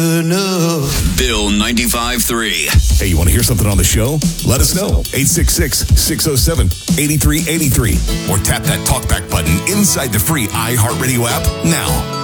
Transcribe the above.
Bill 95.3. Hey, you want to hear something on the show? Let us know. 866-607-8383. Or tap that talkback button inside the free iHeartRadio app now.